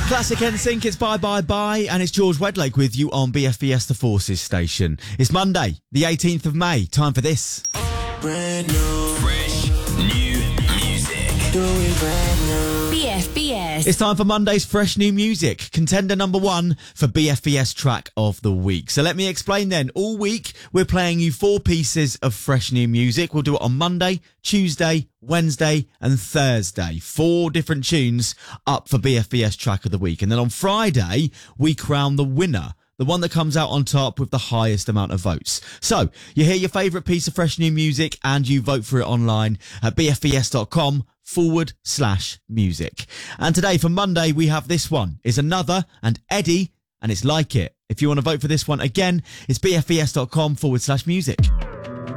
Classic NSYNC, it's Bye Bye Bye, and it's George Wedlake with you on BFBS The Forces station. It's Monday, the 18th of May. Time for this. Brand new, Fresh new music. do it brand new. BFBS. It's time for Monday's Fresh New Music, contender number 1 for BFBS Track of the Week. So let me explain then. All week, we're playing you 4 pieces of fresh new music. We'll do it on Monday, Tuesday, Wednesday and Thursday. 4 different tunes up for BFBS Track of the Week. And then on Friday, we crown the winner. The one that comes out on top with the highest amount of votes. So, you hear your favourite piece of fresh new music and you vote for it online at bfbs.com/music. And today for Monday, we have this one. It's Another and Eddie, and it's Like It. If you want to vote for this one again, it's bfbs.com/music.